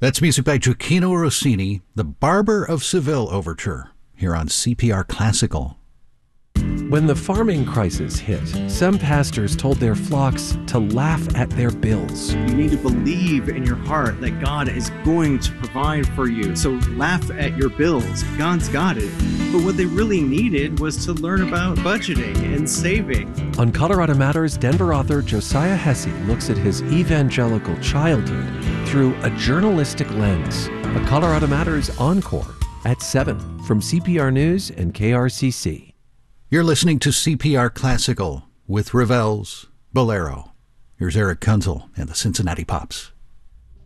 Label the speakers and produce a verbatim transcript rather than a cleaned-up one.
Speaker 1: That's music by Gioacchino Rossini, the Barber of Seville Overture, here on C P R Classical.
Speaker 2: When the farming crisis hit, some pastors told their flocks to laugh at their bills.
Speaker 3: You need to believe in your heart that God is going to provide for you. So laugh at your bills. God's got it. But what they really needed was to learn about budgeting and saving.
Speaker 2: On Colorado Matters, Denver author Josiah Hesse looks at his evangelical childhood through a journalistic lens. A Colorado Matters Encore at seven from C P R News and K R C C.
Speaker 1: You're listening to C P R Classical with Ravel's Bolero. Here's Eric Kunzel and the Cincinnati Pops.